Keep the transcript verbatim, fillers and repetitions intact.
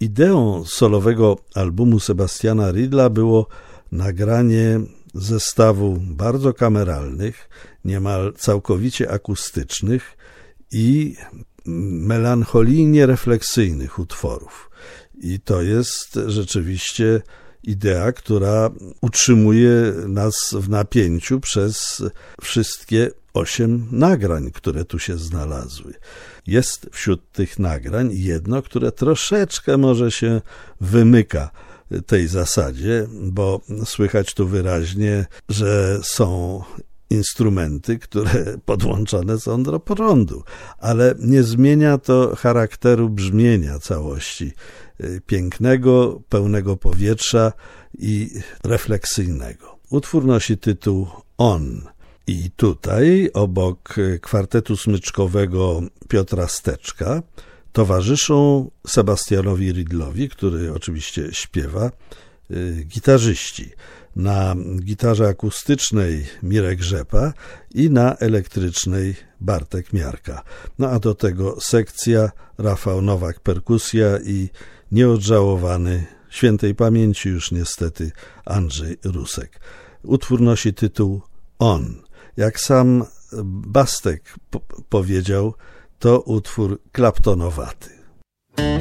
Ideą solowego albumu Sebastiana Riedla było nagranie zestawu bardzo kameralnych, niemal całkowicie akustycznych i melancholijnie refleksyjnych utworów. I to jest rzeczywiście idea, która utrzymuje nas w napięciu przez wszystkie osiem nagrań, które tu się znalazły. Jest wśród tych nagrań jedno, które troszeczkę może się wymyka tej zasadzie, bo słychać tu wyraźnie, że są instrumenty, które podłączone są do prądu, ale nie zmienia to charakteru brzmienia całości, pięknego, pełnego powietrza i refleksyjnego. Utwór nosi tytuł On. I tutaj obok kwartetu smyczkowego Piotra Steczka towarzyszą Sebastianowi Riedlowi, który oczywiście śpiewa, gitarzyści. Na gitarze akustycznej Mirek Rzepa i na elektrycznej Bartek Miarka. No a do tego sekcja, Rafał Nowak perkusja i nieodżałowany, świętej pamięci już niestety, Andrzej Rusek. Utwór nosi tytuł On. Jak sam Bastek p- powiedział, to utwór klaptonowaty.